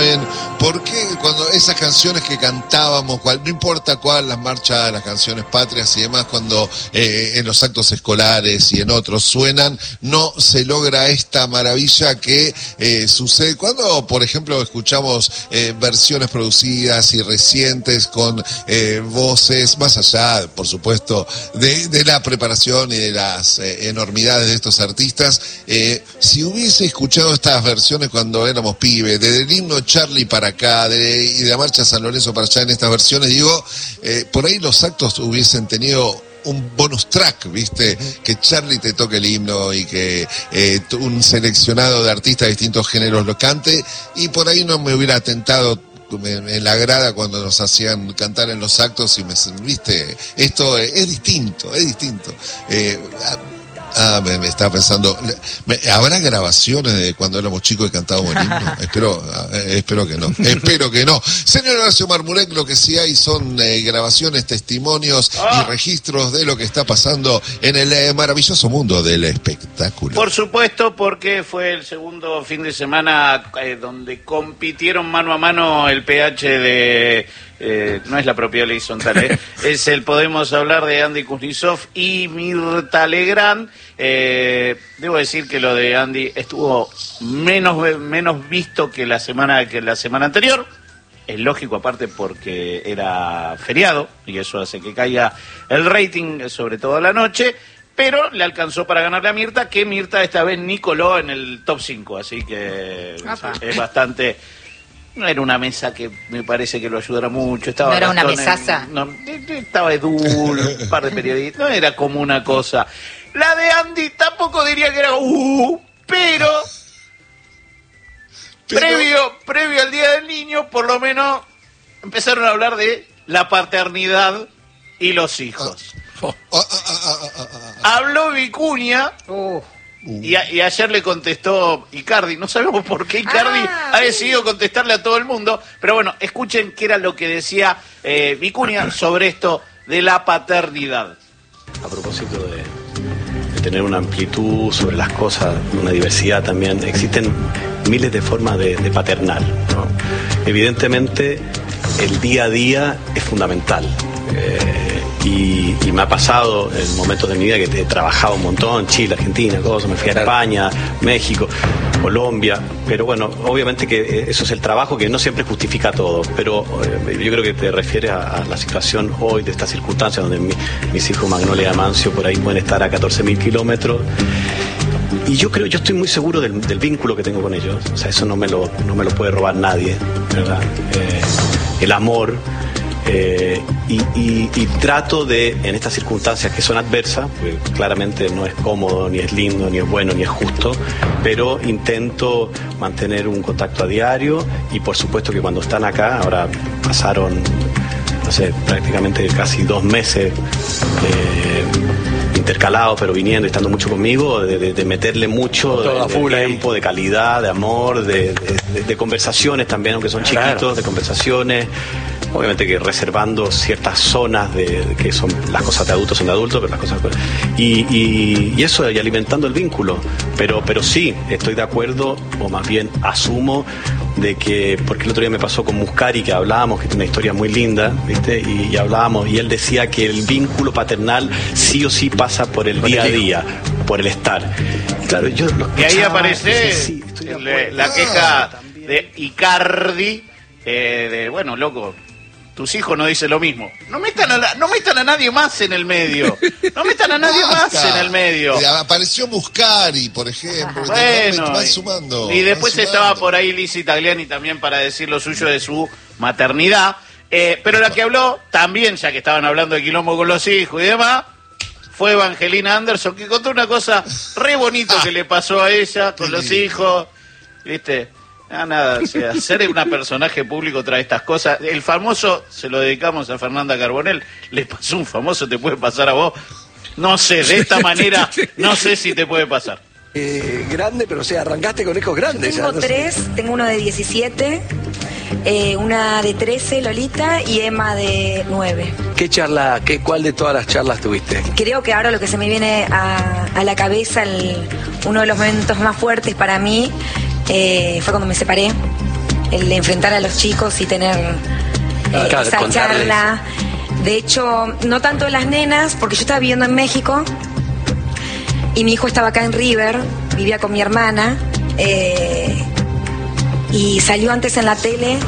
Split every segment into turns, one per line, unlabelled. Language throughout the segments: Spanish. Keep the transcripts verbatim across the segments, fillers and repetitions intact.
saben por qué cuando esas canciones que cantábamos, cual, no importa cuál, las marchas, las canciones patrias y demás, cuando eh, en los actos escolares y en otros suenan, no se logra esta maravilla que eh, sucede cuando, por ejemplo, escuchamos eh, versiones producidas y recientes con eh, voces, más allá, por supuesto, de, de la preparación y de las eh, enormidades de estos artistas. Eh, si hubiese escuchado estas versiones cuando éramos pibes, desde el himno Charlie para acá, de, y de la marcha San Lorenzo para allá, en estas versiones, digo, eh, por ahí los actos hubiesen tenido un bonus track, ¿viste? Que Charlie te toque el himno y que eh, un seleccionado de artistas de distintos géneros lo cante, y por ahí no me hubiera tentado en la grada cuando nos hacían cantar en los actos y me, ¿viste? Esto es, es distinto, es distinto. Eh, Ah, me, me estaba pensando, me, ¿habrá grabaciones de cuando éramos chicos y cantábamos el himno? Espero, eh, espero que no, espero que no. Señor Horacio Marmurek, lo que sí hay son eh, grabaciones, testimonios
ah.
y registros de lo que está pasando en el eh, maravilloso mundo del espectáculo.
Por supuesto, porque fue el segundo fin de semana eh, donde compitieron mano a mano el P H de... Eh, no es la propiedad horizontal, ¿eh? Es el Podemos Hablar de Andy Kuznetsov y Mirta Legrand. Eh, debo decir que lo de Andy estuvo menos menos visto que la semana que la semana anterior. Es lógico, aparte porque era feriado y eso hace que caiga el rating, sobre todo a la noche. Pero le alcanzó para ganarle a Mirta, que Mirta esta vez ni coló en el top cinco, así que
Apa.
es bastante... No era una mesa que me parece que lo ayudara mucho. Estaba
¿No era una
Gastón
mesaza?
En, no, estaba Edul, un par de periodistas. No era como una cosa. La de Andy tampoco diría que era uh, pero, pero... Previo, previo al Día del Niño, por lo menos empezaron a hablar de la paternidad y los hijos.
Ah, ah, ah, ah, ah, ah, ah.
Habló Vicuña...
Uh.
Y, a, y ayer le contestó Icardi. No sabemos por qué Icardi
ah,
ha decidido contestarle a todo el mundo. Pero bueno, escuchen qué era lo que decía eh, Vicuña sobre esto de la paternidad.
A propósito de, de tener una amplitud sobre las cosas, una diversidad también, existen miles de formas de, de paternar, ¿no? Evidentemente, el día a día es fundamental. Eh, Y, y me ha pasado en momentos de mi vida que he trabajado un montón, Chile, Argentina, cosas, me fui a España, México, Colombia, pero bueno, obviamente que eso es el trabajo que no siempre justifica todo, pero eh, yo creo que te refieres a, a la situación hoy de estas circunstancias donde mi, mis hijos Magnolia y Amancio por ahí pueden estar a catorce mil kilómetros. Y yo creo, yo estoy muy seguro del, del vínculo que tengo con ellos, o sea, eso no me lo, no me lo puede robar nadie, ¿verdad? Eh, el amor. Eh, y, y, y trato de, en estas circunstancias que son adversas, porque claramente no es cómodo, ni es lindo, ni es bueno, ni es justo, pero intento mantener un contacto a diario y por supuesto que cuando están acá, ahora pasaron, no sé, prácticamente casi dos meses eh, intercalados, pero viniendo y estando mucho conmigo, de, de, de meterle mucho de, de tiempo, de calidad, de amor, de, de, de, de conversaciones también, aunque son chiquitos, claro. De conversaciones. Obviamente que reservando ciertas zonas de, de que son las cosas de adultos son de adultos, pero las cosas y, y, y eso, y alimentando el vínculo. Pero, pero sí, estoy de acuerdo, o más bien asumo, de que, porque el otro día me pasó con Muscari, que hablábamos, que tiene una historia muy linda, ¿viste? Y, y hablábamos, y él decía que el vínculo paternal sí o sí pasa por el día a día, por el estar. Y claro, yo lo
y ahí aparece
sí, sí,
el, la queja ah, de Icardi, eh, de, bueno, loco, tus hijos no dicen lo mismo. No metan a, la, no metan a nadie más en el medio. No metan a nadie más en el medio.
Apareció Muscari, por ejemplo.
Bueno,
van sumando,
y después
van
estaba por ahí Lizzy Tagliani también para decir lo suyo de su maternidad. Eh, pero la que habló también, ya que estaban hablando de quilombo con los hijos y demás, fue Evangelina Anderson, que contó una cosa re bonito que le pasó a ella con los hijos. ¿Viste? Ah, nada, o sea, ser un personaje público trae estas cosas. El famoso, se lo dedicamos a Fernanda Carbonell, le pasó un famoso, te puede pasar a vos. No sé, de esta manera, no sé si te puede pasar.
Eh, grande, pero o sea, arrancaste con hijos grandes.
Tengo
ya, no
tres,
sé.
tengo uno de diecisiete, eh, una de trece, Lolita, y Emma de nueve.
¿Qué charla, qué, cuál de todas las charlas tuviste?
Creo que ahora lo que se me viene a, a la cabeza, el, uno de los momentos más fuertes para mí, Eh, fue cuando me separé el enfrentar a los chicos y tener eh,
Claro,
esa
contarles.
charla. De hecho, no tanto las nenas, porque yo estaba viviendo en México y mi hijo estaba acá en River, vivía con mi hermana, eh, y salió antes en la tele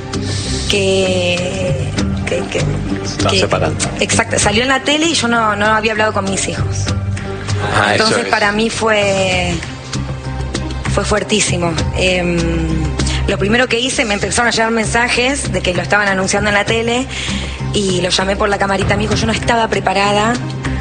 que... que, que
Estaba
que-
separando.
Exacto, salió en la tele y yo no, no había hablado con mis hijos.
Ah, eso
Entonces
es.
para mí fue fue fuertísimo. Em, lo primero que hice, me empezaron a llegar mensajes de que lo estaban anunciando en la tele y lo llamé por la camarita a mi hijo. Yo no estaba preparada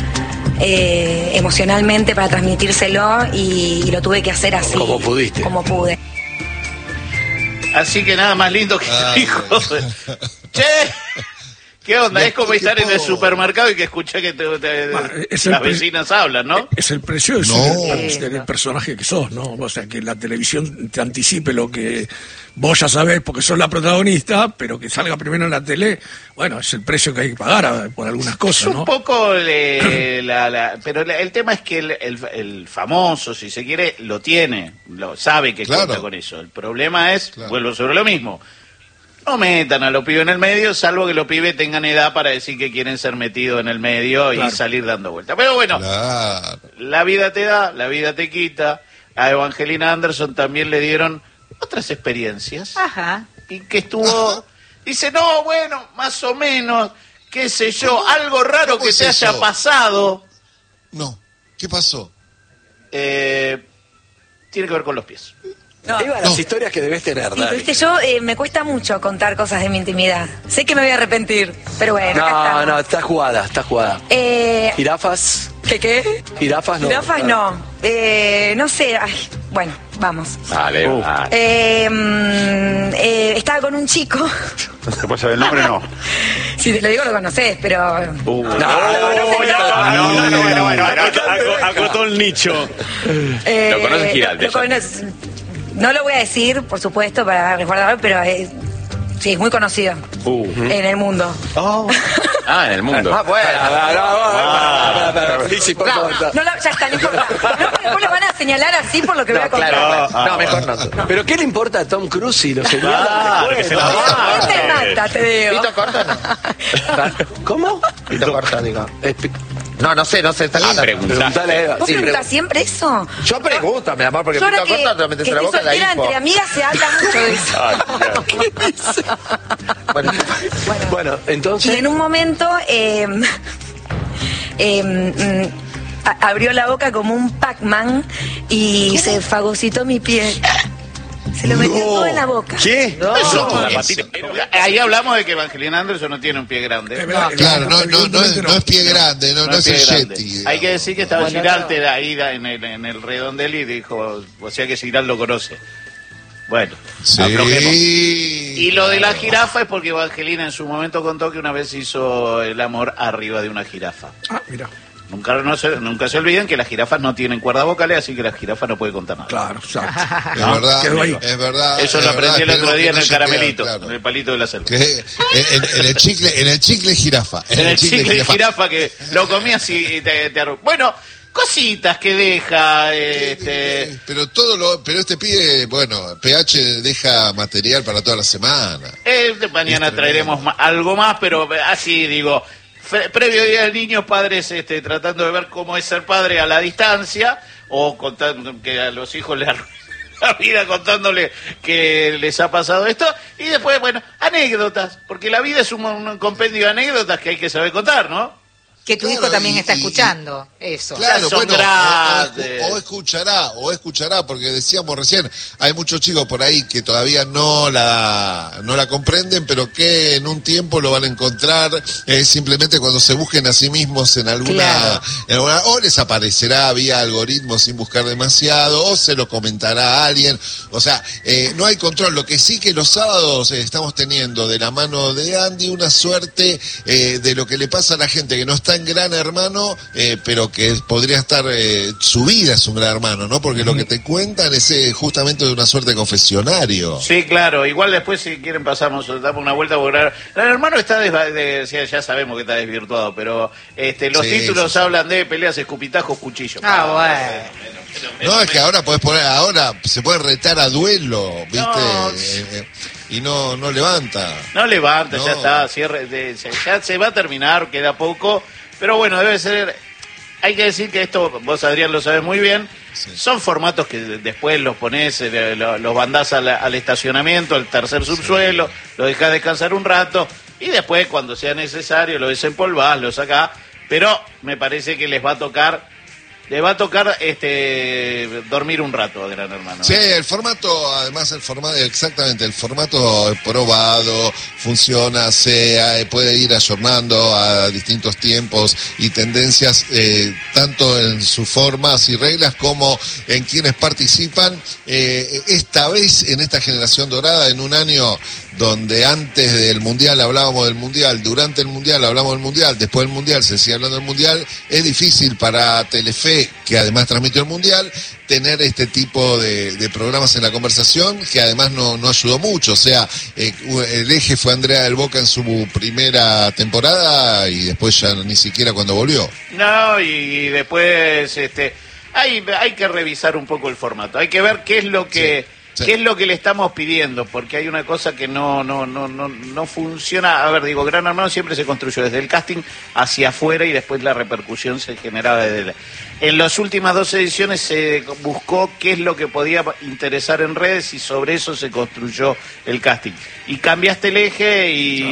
eh, emocionalmente para transmitírselo y, y lo tuve que hacer así.
Como pudiste.
Como pude.
Así que nada más lindo que
Ah,
tu hijo. Che, ¿qué onda? Es como
¿Qué
estar en el
puedo?
supermercado y que escuché que te- te-
Bueno, es el
las
pre-
vecinas hablan, ¿no?
Es el precio de,
No.
ser, de- del personaje que sos, ¿no? O sea, que la televisión te anticipe lo que vos ya sabés porque sos la protagonista, pero que salga primero en la tele, bueno, es el precio que hay que pagar a- por algunas
Es
cosas,
un
¿no?
poco eh, la, la- pero la- el tema es que el, el- el famoso, si se quiere, lo tiene, lo sabe que
Claro.
cuenta con eso. El problema es,
Claro.
vuelvo sobre lo mismo, no metan a los pibes en el medio, salvo que los pibes tengan edad para decir que quieren ser metidos en el medio y
Claro.
salir dando vueltas. Pero bueno,
Claro.
la vida te da, la vida te quita. A Evangelina Anderson también le dieron otras experiencias.
Ajá.
Y que estuvo... Dice, no, bueno, más o menos, qué sé yo, algo raro
¿Cómo
que
es
te haya
eso?
pasado.
No. ¿Qué pasó?
eh, tiene que ver con los pies.
No.
Eva, las
No.
historias que debes tener,
Sí, pero,
dale.
viste, yo eh, me cuesta mucho contar cosas de mi intimidad. Sé que me voy a arrepentir, pero bueno. acá
No,
estamos.
no, está jugada, está jugada.
Eh,
¿Jirafas?
¿Qué qué?
¿Jirafas no?
Jirafas no. Eh, no sé. Ay, bueno, vamos.
Dale,
Uh.
dale.
Eh, mm, eh, estaba con un chico.
¿Se puede saber el nombre? No.
Si te lo digo, lo conoces, pero.
Uh.
No, no, no,
no, no, no, bueno, bueno,
Acotó- Acotó el nicho.
eh,
Lo conoces, Giralde,
lo
ya.
conoces. No lo voy a decir, por supuesto, para resguardarlo, pero eh, sí, es muy conocido
Uh.
en el mundo.
Ah, en el mundo.
Ah, bueno. Ah, no, no, no, no, Lizzy, por favor, no.
No, la- ya está, no importa. No, porque después lo van a señalar así por lo que voy a
No,
contar.
claro,
Ah,
no, mejor no. ¿Pero qué le importa a Tom Cruise si lo señala?
Claro, que se la
No,
va.
te mata, te digo.
¿Pito corto o no?
¿Cómo?
Pito corto, digo.
Eh, pi-
No, no sé, no sé. Está
Ah,
claro.
pregunta.
Preguntale a Eva.
¿Vos
Sí,
preguntás
pre-
siempre eso?
Yo pregunto, mi amor, porque
Yo ahora
pito
que,
corto te lo
que
metes en la
estoy
boca la
soltera,
hipo.
entre amigas se habla mucho de eso.
Ay, ya.
Bueno,
Bueno,
Bueno,
y
entonces...
en un momento eh, eh, mm, a- abrió la boca como un Pac-Man y se fagocitó mi pie. Se lo metió todo en la boca.
¿Qué?
Eso,
No,
la
es-
patita. Ahí hablamos de que Evangelina Anderson no tiene un pie grande.
Es verdad,
Claro, no, no, no, es,
evidentemente
no es pie grande, no, no,
No
es
es
el
pie grande.
Yeti.
Hay
digamos.
que decir que estaba
Bueno,
Giralde
no.
ahí en el, en el redondel y dijo, o sea que Giral lo conoce. Bueno,
Sí.
aflojemos. Y lo de la
claro.
jirafa es porque Evangelina en su momento contó que una vez hizo el amor arriba de una jirafa.
Ah, mira,
Nunca, no se, nunca se olviden que las jirafas no tienen cuerdas vocales, así que la jirafa no puede contar nada.
claro, exacto.
Es verdad,
Quedó ahí.
es verdad.
Eso
es
lo aprendí el
verdad,
otro día en
esperemos
el
que no se
caramelito,
pierda, claro.
en el palito de la selva.
Que en, en- en el chicle, en el chicle jirafa.
En el chicle de jirafa que lo comías y te, te arru- Bueno, cositas que deja este
Pero todo lo, pero este pibe, bueno, P H deja material para toda la semana.
eh, mañana
Es tremendo.
traeremos ma- algo más, pero así digo, fe- previo día del niño, padres este, tratando de ver cómo es ser padre a la distancia o contando que a los hijos les arruina la vida contándole que les ha pasado esto y después, bueno, anécdotas, porque la vida es un, un compendio de anécdotas que hay que saber contar, ¿no?
Que tu
Claro,
hijo también
y-
está
y-
escuchando eso.
Claro,
son
bueno, o- o,
grandes.
o escuchará, o escuchará, porque decíamos recién, hay muchos chicos por ahí que todavía no la no la comprenden, pero que en un tiempo lo van a encontrar, eh, simplemente cuando se busquen a sí mismos en alguna,
Claro.
en alguna- o les aparecerá vía algoritmo sin buscar demasiado, o se lo comentará a alguien, o sea, eh, no hay control. Lo que sí que los sábados eh, estamos teniendo de la mano de Andy una suerte eh, de lo que le pasa a la gente que no está en Gran Hermano, eh, pero que podría estar, eh, su vida es un Gran Hermano, ¿no? Porque lo que te cuentan es eh, justamente de una suerte de confesionario.
Sí, claro. Igual después si quieren pasamos, damos una vuelta porque el hermano está desva- de- o sea, ya sabemos que está desvirtuado, pero este los
Sí,
títulos
sí, sí.
hablan de peleas, escupitajos, cuchillos.
Ah, bueno.
No, es que ahora podés poner, ahora se puede retar a duelo, ¿viste?
No.
Eh, eh, y no, no levanta.
No levanta,
No.
ya está, cierre, de- se- ya se va a terminar, queda poco, pero bueno, debe ser, hay que decir que esto, vos Adrián lo sabés muy bien,
Sí.
son formatos que después los ponés, eh, lo- los mandás al, al estacionamiento, al tercer subsuelo, lo dejás descansar un rato, y después cuando sea necesario lo desempolvás, lo sacás, pero me parece que les va a tocar, les va a tocar este dormir un rato a Gran Hermano.
Sí, el formato, además el formato, exactamente, el formato probado, funciona, se eh, puede ir ayornando a distintos tiempos y tendencias, eh, tanto en sus formas y reglas como en quienes participan. Eh, esta vez, en esta generación dorada, en un año donde antes del Mundial hablábamos del Mundial, durante el Mundial hablamos del Mundial, después del Mundial se sigue hablando del Mundial, es difícil para Telefe, que además transmitió el Mundial, tener este tipo de, de programas en la conversación, que además no, no ayudó mucho. O sea, eh, el eje fue Andrea del Boca en su primera temporada y después ya ni siquiera cuando volvió.
No, y después este hay, hay que revisar un poco el formato. Hay que ver qué es lo que
Sí, sí.
qué es lo que le estamos pidiendo, porque hay una cosa que no no no no no funciona. A ver, digo, Gran Hermano siempre se construyó desde el casting hacia afuera y después la repercusión se generaba desde la... En las últimas dos ediciones se buscó qué es lo que podía interesar en redes y sobre eso se construyó el casting. Y cambiaste el eje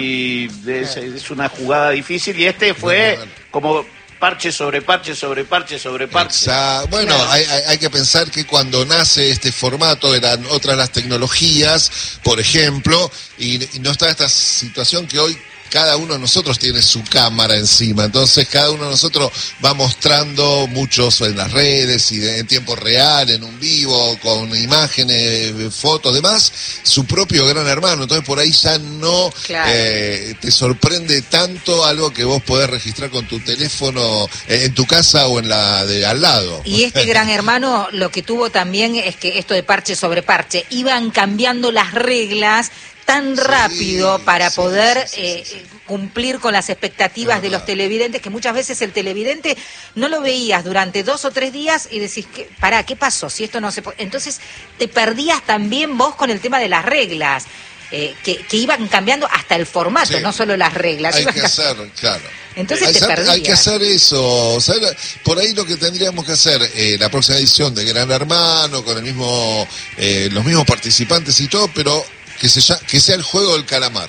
y es, es una jugada difícil y este fue como parche sobre parche sobre parche sobre parche.
Exa- Bueno,
Claro.
hay, hay- hay que pensar que cuando nace este formato eran otras las tecnologías, por ejemplo, y, y no está esta situación que hoy cada uno de nosotros tiene su cámara encima, entonces cada uno de nosotros va mostrando muchos en las redes y de- en tiempo real, en un vivo, con imágenes, fotos, demás, su propio Gran Hermano, entonces por ahí ya no
Claro.
eh, te sorprende tanto algo que vos podés registrar con tu teléfono eh, en tu casa o en la de al lado.
Y este Gran Hermano lo que tuvo también es que esto de parche sobre parche, iban cambiando las reglas tan
Sí,
rápido para
sí,
poder
sí, sí,
eh,
sí.
cumplir con las expectativas
Es
de los
verdad.
televidentes, que muchas veces el televidente no lo veías durante dos o tres días y decís, ¿qué, pará, ¿qué pasó? Si esto no se puede... Entonces te perdías también vos con el tema de las reglas, eh, que, que iban cambiando hasta el formato,
Sí.
no solo las reglas.
Hay
iban
que
cam-
hacer, claro.
Entonces
hay,
te
hacer-
perdías.
hay que hacer eso. ¿Sabe? Por ahí lo que tendríamos que hacer, eh, la próxima edición de Gran Hermano, con el mismo, eh, los mismos participantes y todo, pero que, se lla- que sea el juego del calamar.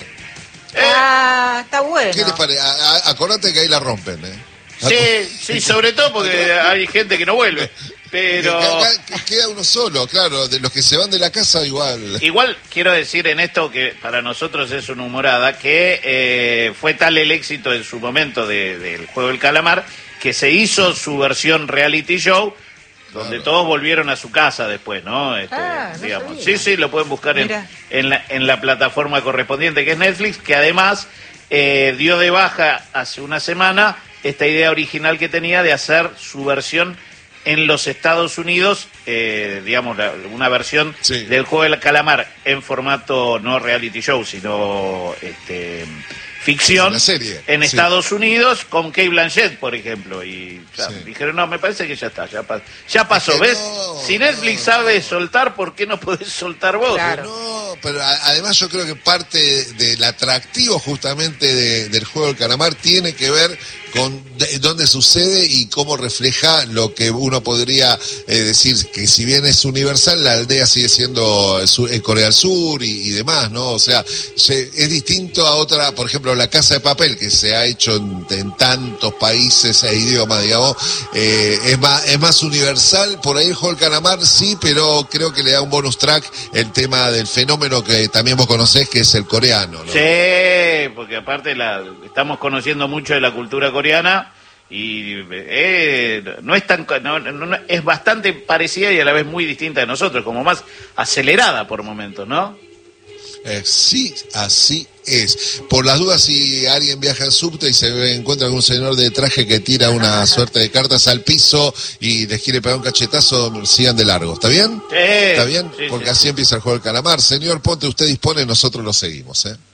Ah, está bueno.
¿Qué les parece? A- a- Acordate que ahí la rompen, ¿eh?
Sí, sí, sobre todo porque hay gente que no vuelve. Pero
Que- que- que queda uno solo, claro, de los que se van de la casa igual.
igual quiero decir en esto que para nosotros es una humorada, que eh, fue tal el éxito en su momento de- del Juego del Calamar que se hizo su versión reality show donde
Claro.
todos volvieron a su casa después, ¿no? Este,
Ah, no
digamos.
sabía.
Sí, sí, lo pueden buscar en,
Mira.
en, la, en la plataforma correspondiente que es Netflix, que además eh, dio de baja hace una semana esta idea original que tenía de hacer su versión en los Estados Unidos, eh, digamos, la- una versión
Sí.
del Juego del Calamar en formato no reality show, sino este, ficción,
Una serie,
en
sí.
Estados Unidos con Kate Blanchett, por ejemplo. Y ya,
Sí.
dijeron, no, me parece que ya está, ya, pa- ya pasó.
Es que
¿Ves?
no,
si Netflix
no,
sabe
no.
soltar, ¿por qué no podés soltar vos?
Claro.
No, pero a- además yo creo que parte del atractivo justamente de- del juego del calamar tiene que ver con de- dónde sucede y cómo refleja lo que uno podría eh, decir, que si bien es universal, la aldea sigue siendo eh, su- eh, Corea del Sur y, y demás, ¿no? O sea, se- es distinto a otra, por ejemplo, La Casa de Papel, que se ha hecho en, en tantos países e idiomas, digamos, eh, es, más, es más universal. Por ahí el juego del calamar sí, pero creo que le da un bonus track el tema del fenómeno que también vos conocés, que es el coreano, ¿no?
Sí, porque aparte la, estamos conociendo mucho de la cultura coreana y eh, no es tan no, no- no- es bastante parecida y a la vez muy distinta de nosotros, como más acelerada por momentos, ¿no?
Eh, sí, así es. Por las dudas, si alguien viaja en subte y se ve- encuentra algún señor de traje que tira una suerte de cartas al piso y les quiere pegar un cachetazo, sigan de largo. ¿Está bien?
Sí,
¿Está bien?
sí,
Porque
sí,
así
sí.
empieza el juego del calamar. Señor Ponte, usted dispone, nosotros lo seguimos, ¿eh?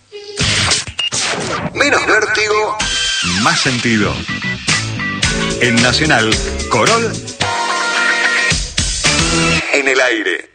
Menos vértigo,
Más sentido. En Nacional, Corol
aire.